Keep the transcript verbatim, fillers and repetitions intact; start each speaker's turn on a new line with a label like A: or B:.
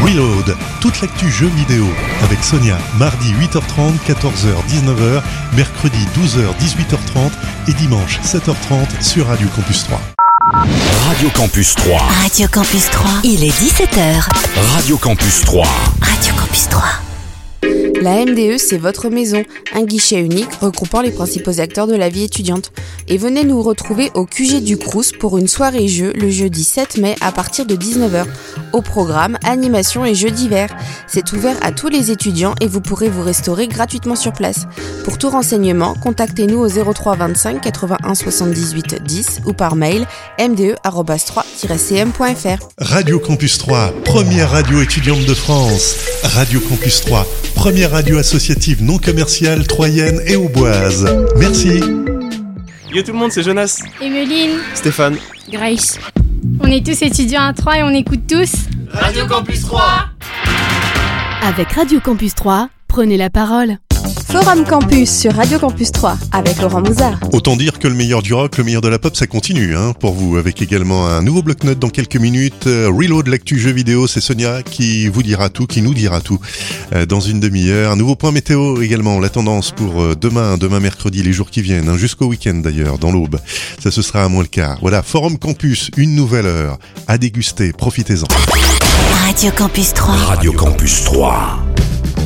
A: Reload, toute l'actu jeux vidéo avec Sonia, mardi huit heures trente, quatorze heures, dix-neuf heures, mercredi douze heures, dix-huit heures trente et dimanche sept heures trente sur Radio Campus trois.
B: Radio Campus trois.
C: Radio Campus trois. Il est dix-sept heures.
B: Radio Campus trois.
C: Radio Campus trois.
D: La M D E, c'est votre maison, un guichet unique regroupant les principaux acteurs de la vie étudiante. Et venez nous retrouver au Q G du Crous pour une soirée jeu le jeudi sept mai à partir de dix-neuf heures. Au programme, animation et jeux divers. C'est ouvert à tous les étudiants et vous pourrez vous restaurer gratuitement sur place. Pour tout renseignement, contactez-nous au zéro trois vingt-cinq quatre-vingt-un soixante-dix-huit dix ou par mail m d e arobase trois tiret c m point f r.
A: Radio Campus trois, première radio étudiante de France. Radio Campus trois, première radio associative non commerciale troyenne et auboise. Merci.
E: Yo tout le monde, c'est Jonas,
F: Emeline,
E: Stéphane,
F: Grace. On est tous étudiants à Troyes et on écoute tous
G: Radio Campus trois.
H: Avec Radio Campus trois, prenez la parole.
I: Forum Campus sur Radio Campus trois avec Laurent Mouzard.
A: Autant dire que le meilleur du rock, le meilleur de la pop, ça continue hein, pour vous, avec également un nouveau bloc-notes dans quelques minutes. Euh, Reload, l'actu jeux vidéo, c'est Sonia qui vous dira tout, qui nous dira tout euh, dans une demi-heure. Un nouveau point météo également, la tendance pour euh, demain, demain mercredi, les jours qui viennent, hein, jusqu'au week-end d'ailleurs, dans l'aube. Ça, ce sera à moins le quart. Voilà, Forum Campus, une nouvelle heure à déguster, profitez-en.
C: Radio Campus trois.
B: Radio Campus trois.